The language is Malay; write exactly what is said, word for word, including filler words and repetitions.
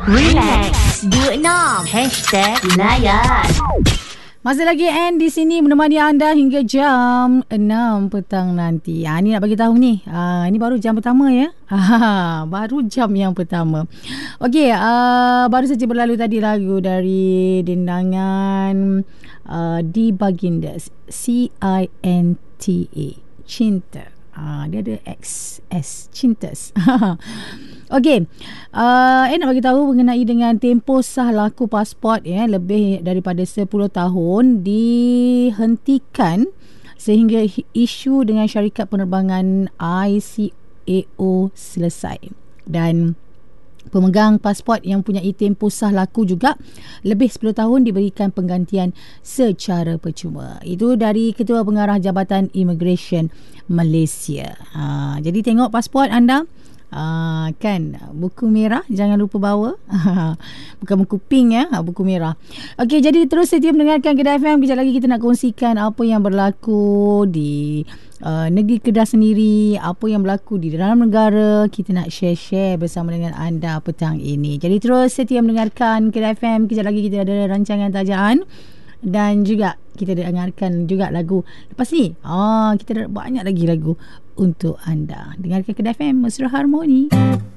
Relax dua puluh enam Hashtag Layan. Masih lagi Anne di sini menemani anda hingga jam enam petang nanti. Ha, ni nak bagi tahu ni. Ha, ini baru jam pertama ya. Ha, baru jam yang pertama. Okey, uh, baru saja berlalu tadi lagu dari dendangan uh, Di Baginda, C I N T A, Cinta. Ha, dia ada X S, Cintas. Okey, uh, eh nak bagi tahu mengenai dengan tempoh sah laku pasport ya, lebih daripada sepuluh tahun dihentikan sehingga isu dengan syarikat penerbangan I C A O selesai. Dan pemegang pasport yang punya tempoh sah laku juga lebih sepuluh tahun diberikan penggantian secara percuma. Itu dari Ketua Pengarah Jabatan Immigration Malaysia. Ha, jadi tengok pasport anda. Uh, kan, buku merah jangan lupa bawa. Bukan buku pink ya, buku merah. Okey, jadi terus setia mendengarkan Kedah F M. Kejap lagi kita nak kongsikan apa yang berlaku di uh, negeri Kedah sendiri, apa yang berlaku di dalam negara. Kita nak share-share bersama dengan anda petang ini. Jadi terus setia mendengarkan Kedah F M. Kejap lagi kita ada rancangan tajaan. Dan juga kita dengarkan juga lagu lepas ni. Ah, kita ada banyak lagi lagu untuk anda. Dengarkan Kedah F M, Mesra Harmoni.